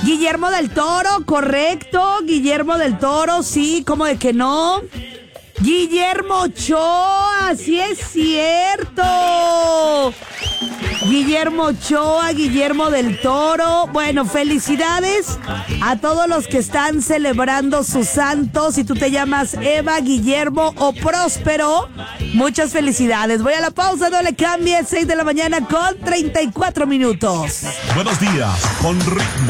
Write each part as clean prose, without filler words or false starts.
Guillermo del Toro, correcto. Guillermo del Toro, sí, ¿cómo de que no? Guillermo Ochoa, sí es cierto. Guillermo Ochoa, Guillermo del Toro. Bueno, felicidades a todos los que están celebrando sus santos. Si tú te llamas Eva, Guillermo o Próspero, muchas felicidades. Voy a la pausa, no le cambie. 6 de la mañana con 34 minutos. Buenos días, con ritmo.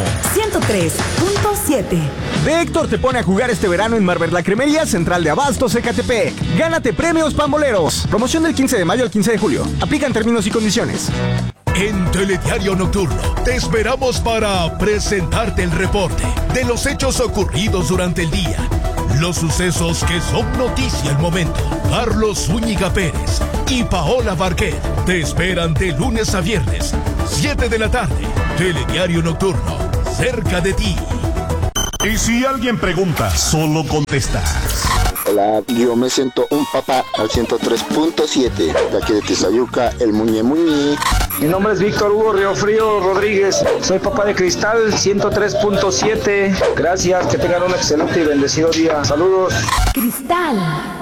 103.7. Héctor te pone a jugar este verano en Marvel La Cremería Central de Abastos, Ecatepec. Gánate premios pamboleros. Promoción del 15 de mayo al 15 de julio. Aplican términos y condiciones. En Telediario Nocturno te esperamos para presentarte el reporte de los hechos ocurridos durante el día. Los sucesos que son noticia al momento. Carlos Zúñiga Pérez y Paola Barquet te esperan de lunes a viernes, 7 de la tarde. Telediario Nocturno, cerca de ti. Y si alguien pregunta, solo contestas. Hola, yo me siento un papá al 103.7, de aquí de Tizayuca, el Muñe Muñe. Mi nombre es Víctor Hugo Riofrío Rodríguez, soy papá de Cristal 103.7. Gracias, que tengan un excelente y bendecido día. Saludos. Cristal.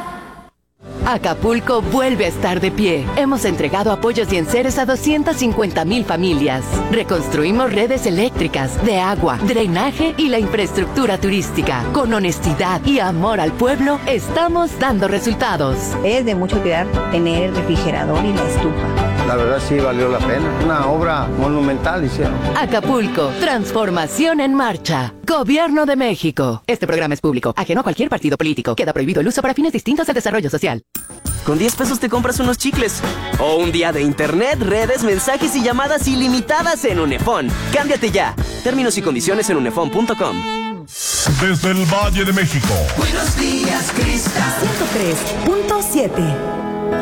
Acapulco vuelve a estar de pie. Hemos entregado apoyos y enseres a 250,000 familias. Reconstruimos redes eléctricas, de agua, drenaje y la infraestructura turística. Con honestidad y amor al pueblo, estamos dando resultados. Es de mucha utilidad tener el refrigerador y la estufa. La verdad sí valió la pena. Una obra monumental hicieron. Acapulco, transformación en marcha. Gobierno de México. Este programa es público, ajeno a cualquier partido político. Queda prohibido el uso para fines distintos al desarrollo social. Con 10 pesos te compras unos chicles. O un día de internet, redes, mensajes y llamadas ilimitadas en Unefón. Cámbiate ya. Términos y condiciones en unefón.com. Desde el Valle de México. Buenos días, Cristal. 103.7.